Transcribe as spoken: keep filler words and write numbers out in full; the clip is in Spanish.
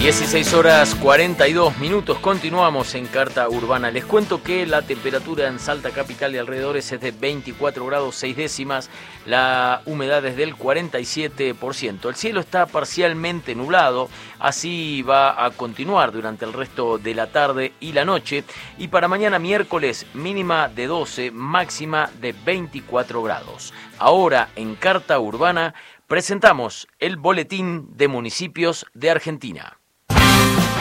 dieciséis horas cuarenta y dos minutos, continuamos en Carta Urbana. Les cuento que la temperatura en Salta Capital y alrededores es de veinticuatro grados seis décimas, la humedad es del cuarenta y siete por ciento. El cielo está parcialmente nublado, así va a continuar durante el resto de la tarde y la noche. Y para mañana miércoles, mínima de doce, máxima de veinticuatro grados. Ahora en Carta Urbana presentamos el Boletín de Municipios de Argentina.